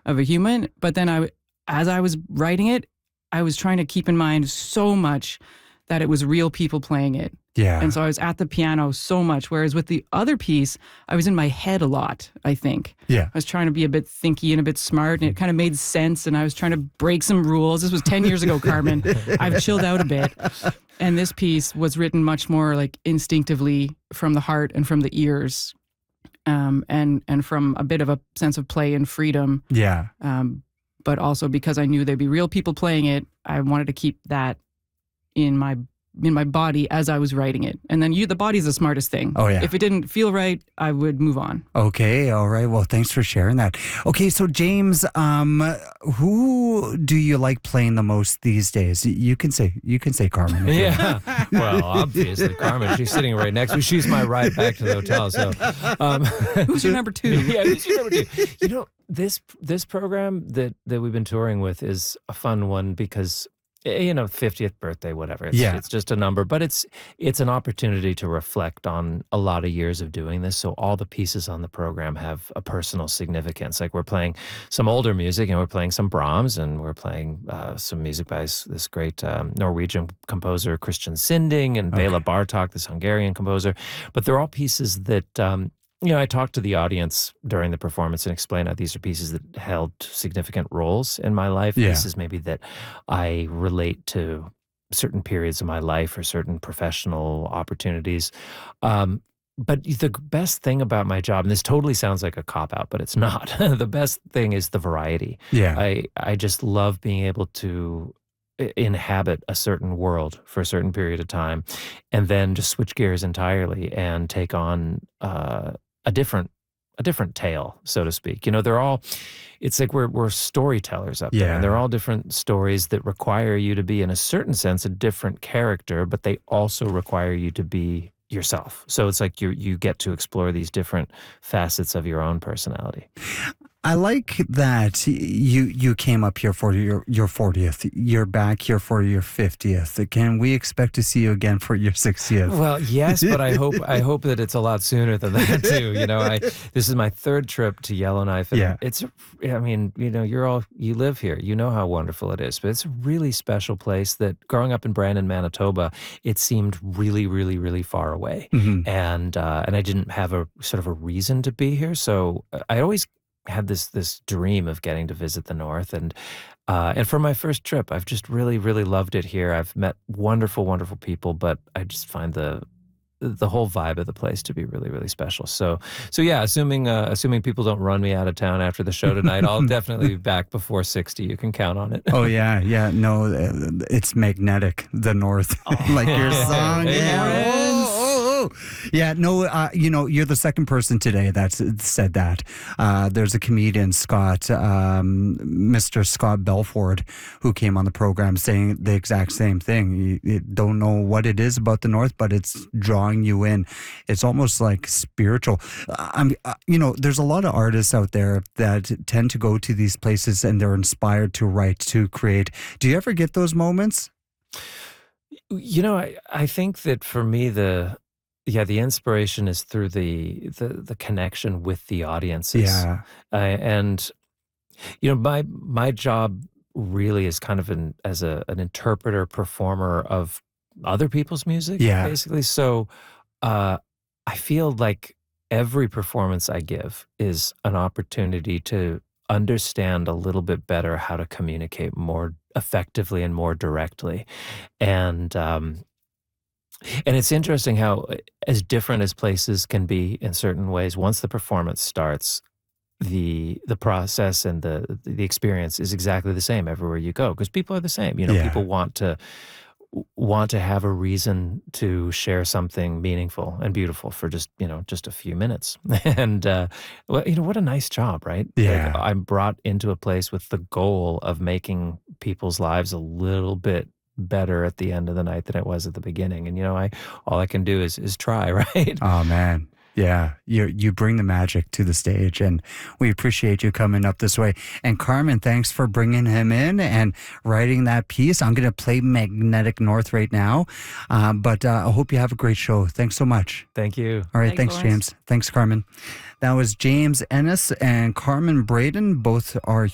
of a human. But then as I was writing it, I was trying to keep in mind so much that it was real people playing it. Yeah. And so I was at the piano so much, whereas with the other piece, I was in my head a lot, I think. Yeah. I was trying to be a bit thinky and a bit smart, and it kind of made sense, and I was trying to break some rules. This was 10 years ago, Carmen. I've chilled out a bit. And this piece was written much more like instinctively from the heart and from the ears, and from a bit of a sense of play and freedom. Yeah. But also because I knew there'd be real people playing it, I wanted to keep that in my body as I was writing it. And then the body's the smartest thing. Oh, yeah. If it didn't feel right, I would move on. Okay, all right. Well, thanks for sharing that. Okay, so James, who do you like playing the most these days? You can say Carmen. Yeah. Well, obviously Carmen. She's sitting right next to me. She's my ride back to the hotel. So, who's your number two? Yeah, who's your number two? You know, this program that we've been touring with is a fun one because, 50th birthday, whatever. It's just a number, but it's an opportunity to reflect on a lot of years of doing this. So all the pieces on the program have a personal significance. Like we're playing some older music, and we're playing some Brahms, and we're playing some music by this great Norwegian composer, Christian Sinding, and Bela Bartok, this Hungarian composer. But they're all pieces that I talked to the audience during the performance and explained how these are pieces that held significant roles in my life. Yeah. Pieces maybe that I relate to certain periods of my life or certain professional opportunities. But the best thing about my job, and this totally sounds like a cop-out, but it's not. The best thing is the variety. Yeah. I just love being able to inhabit a certain world for a certain period of time and then just switch gears entirely and take on a different tale, so to speak. It's like we're storytellers up there, and they're all different stories that require you to be, in a certain sense, a different character, but they also require you to be yourself. So it's like you get to explore these different facets of your own personality. I like that you came up here for your 40th. You're back here for your 50th. Can we expect to see you again for your 60th? Well, yes, but I hope that it's a lot sooner than that too. This is my third trip to Yellowknife, and you live here. You know how wonderful it is, but it's a really special place that growing up in Brandon, Manitoba, it seemed really, really, really far away. Mm-hmm. And I didn't have a sort of a reason to be here. So I always had this dream of getting to visit the North, and for my first trip, I've just really, really loved it here. I've met wonderful, wonderful people, but I just find the whole vibe of the place to be really, really special. So yeah, assuming people don't run me out of town after the show tonight, I'll definitely be back before 60. You can count on it. Oh yeah. No, it's magnetic, the North, like your song. Yeah, no, you're the second person today that's said that. There's a comedian, Mr. Scott Belford, who came on the program saying the exact same thing. You don't know what it is about the North, but it's drawing you in. It's almost like spiritual. There's a lot of artists out there that tend to go to these places and they're inspired to write, to create. Do you ever get those moments? I think that for me, the inspiration is through the connection with the audiences. Yeah. My job really is kind of as an interpreter, performer of other people's music, basically. So I feel like every performance I give is an opportunity to understand a little bit better how to communicate more effectively and more directly. And it's interesting how, as different as places can be in certain ways, once the performance starts, the process and the experience is exactly the same everywhere you go, because people are the same. People want to have a reason to share something meaningful and beautiful for just a few minutes. And what a nice job, right? Yeah. Like, I'm brought into a place with the goal of making people's lives a little bit better at the end of the night than it was at the beginning. And all I can do is try, right? Oh man. Yeah, you bring the magic to the stage, and we appreciate you coming up this way. And Carmen, thanks for bringing him in and writing that piece. I'm going to play Magnetic North right now, but I hope you have a great show. Thanks so much. Thank you. All right, thanks James. Thanks, Carmen. That was James Ennis and Carmen Braden. Both are